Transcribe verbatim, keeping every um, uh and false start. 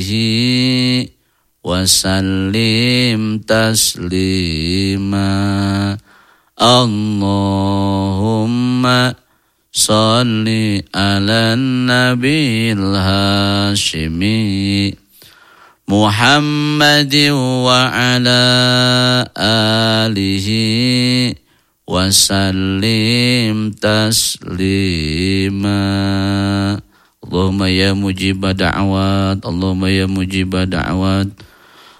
وسلم تسليما اللهم صل على النبي الهاشمي محمد وعلى آله وسلم تسليما اللهم يا مجيب دعوات اللهم يا مجيب دعوات